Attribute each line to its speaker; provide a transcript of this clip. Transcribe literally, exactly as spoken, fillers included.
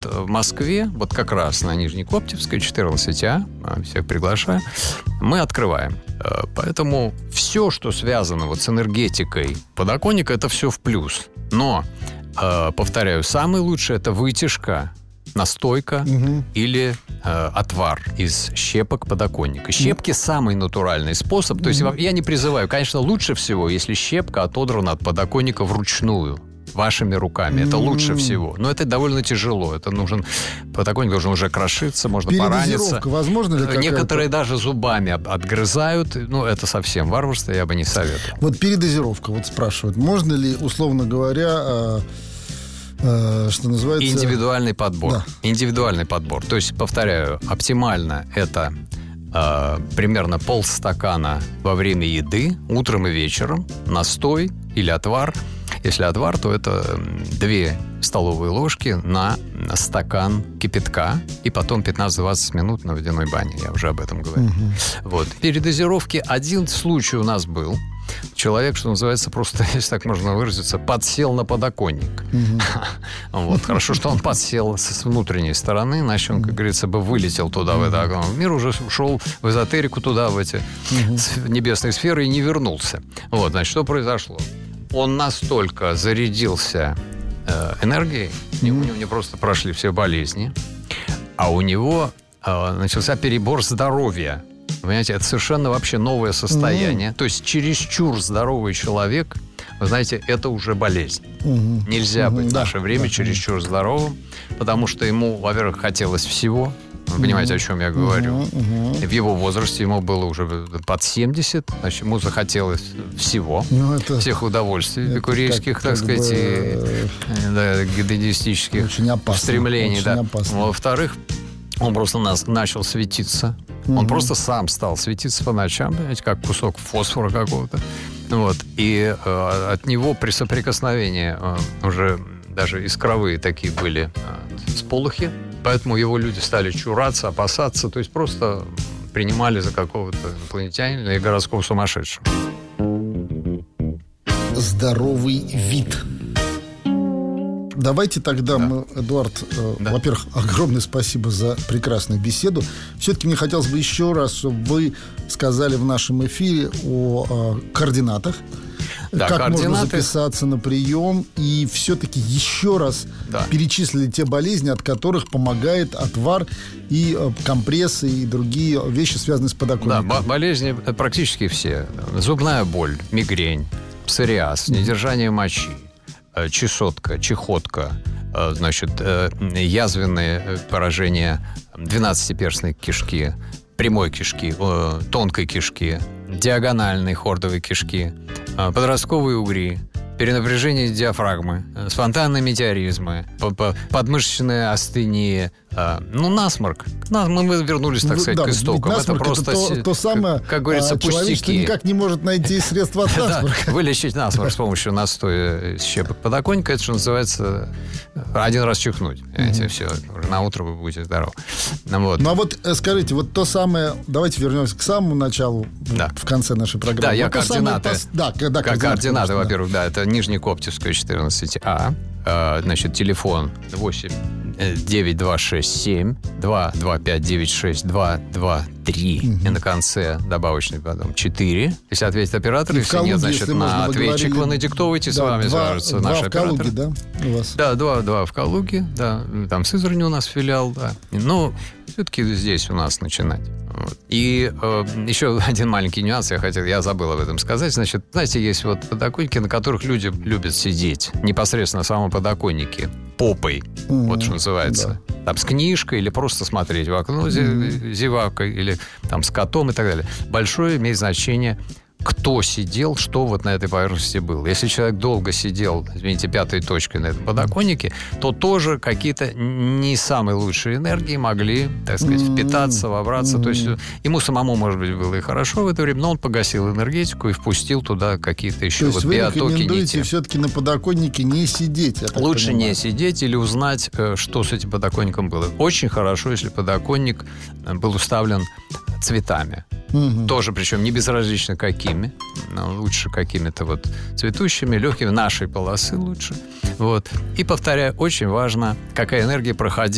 Speaker 1: в Москве, вот как раз на Нижнекоптевской, четырнадцать А, всех приглашаю, мы открываем. Поэтому все, что связано вот с энергетикой подоконника, это все в плюс. Но, повторяю, самый лучший — это вытяжка, настойка угу. или э, отвар из щепок подоконника. Щепки — самый натуральный способ. То есть я не призываю, конечно, лучше всего, если щепка отодрана от подоконника вручную, вашими руками. Это лучше всего. Но это довольно тяжело. Это нужен... Подоконник должен уже крошиться, можно пораниться.
Speaker 2: Возможно ли какая-то?
Speaker 1: Некоторые даже зубами отгрызают. Ну, это совсем варварство, я бы не советовал.
Speaker 2: Вот передозировка, вот спрашивают. Можно ли, условно говоря... что называется...
Speaker 1: Индивидуальный подбор. Да. Индивидуальный подбор. То есть, повторяю, оптимально это э, примерно полстакана во время еды, утром и вечером, настой или отвар. Если отвар, то это две столовые ложки на стакан кипятка и потом пятнадцать-двадцать минут на водяной бане. Я уже об этом говорил. Угу. Вот. Передозировки один случай у нас был. Человек, что называется, просто, если так можно выразиться, подсел на подоконник. Mm-hmm. Вот. Хорошо, что он подсел с внутренней стороны, иначе он, как говорится, бы вылетел туда, mm-hmm. в это окно. Мир уже ушел в эзотерику туда, в эти mm-hmm. небесные сферы и не вернулся. Вот, значит, что произошло? Он настолько зарядился э, энергией, mm-hmm. у него не просто прошли все болезни, а у него э, начался перебор здоровья. Понимаете, это совершенно вообще новое состояние. Mm-hmm. То есть чересчур здоровый человек, вы знаете, это уже болезнь. Mm-hmm. Нельзя mm-hmm. быть в наше да, время да, чересчур mm-hmm. здоровым, потому что ему, во-первых, хотелось всего. Вы mm-hmm. понимаете, о чем я говорю. Mm-hmm. В его возрасте ему было уже под семьдесят, значит, ему захотелось всего. Ну, это, всех удовольствий эпикурейских, как, так как сказать, бы, и да, гедонистических стремлений. Да. Во-вторых, он просто нас начал светиться. Он mm-hmm. просто сам стал светиться по ночам, понимаете, как кусок фосфора какого-то. Вот. И э, от него при соприкосновении э, уже даже искровые такие были э, сполохи. Поэтому его люди стали чураться, опасаться. То есть просто принимали за какого-то инопланетянина или городского сумасшедшего.
Speaker 2: Здоровый вид. Давайте тогда да. мы, Эдуард, э, да. во-первых, огромное спасибо за прекрасную беседу. Все-таки мне хотелось бы еще раз, чтобы вы сказали в нашем эфире о э, координатах. Да, как координаты... можно записаться на прием. И все-таки еще раз да. перечислили те болезни, от которых помогает отвар и э, компрессы и другие вещи, связанные с подоконником.
Speaker 1: Да, болезни практически все. Зубная боль, мигрень, псориаз, mm-hmm. недержание мочи, чесотка, чехотка, значит, язвенные поражения двенадцатиперстной кишки, прямой кишки, тонкой кишки, диагональной хордовой кишки, подростковые угри, перенапряжение диафрагмы, спонтанные метеоризмы, подмышечная астения, ну, насморк. Мы вернулись, так сказать,
Speaker 2: да,
Speaker 1: к истокам.
Speaker 2: Это просто, это то, то самое,
Speaker 1: как, как говорится,
Speaker 2: человек, что никак не может найти средства от насморка.
Speaker 1: Вылечить насморк с помощью настоя щепок подоконника, это, что называется, один раз чихнуть. Все, на утро вы будете здоровы.
Speaker 2: Ну, а вот скажите, вот то самое, давайте вернемся к самому началу, в конце нашей программы.
Speaker 1: Да, я координаты. Да, координаты, во-первых, да, это Нижнекоптевская, четырнадцать А. Значит, телефон восемь девять два шесть семь два два пять девять шесть два два три угу. и на конце добавочный потом четыре. Если ответит оператор, и если Калуге, нет, значит, если на ответчик говорили... вы надиктовываете, да, с вами два, свяжется наш оператор. Два в Калуге, да, у вас? Да, два, два в Калуге, да. Там в Сызрани у нас филиал, да. Но все-таки здесь у нас начинать. Вот. И э, еще один маленький нюанс я хотел, я забыл об этом сказать. Значит, знаете, есть вот подоконники, на которых люди любят сидеть непосредственно на самом подоконнике, попой, mm-hmm. вот что называется. Да. Там с книжкой или просто смотреть в окно mm-hmm. зевакой, или там с котом и так далее. Большое имеет значение, кто сидел, что вот на этой поверхности было. Если человек долго сидел, извините, пятой точкой на этом подоконнике, то тоже какие-то не самые лучшие энергии могли, так сказать, впитаться, вобраться. Mm-hmm. То есть ему самому, может быть, было и хорошо в это время, но он погасил энергетику и впустил туда какие-то еще
Speaker 2: то
Speaker 1: вот
Speaker 2: есть
Speaker 1: биотоки.
Speaker 2: Вы рекомендуете все-таки на подоконнике не сидеть?
Speaker 1: Лучше
Speaker 2: понимаю.
Speaker 1: не сидеть или узнать, что с этим подоконником было. Очень хорошо, если подоконник был уставлен цветами. Угу. Тоже, причем не безразлично какими, но лучше какими-то вот цветущими, легкими, нашей полосы лучше. Вот. И, повторяю, очень важно, какая энергия проходила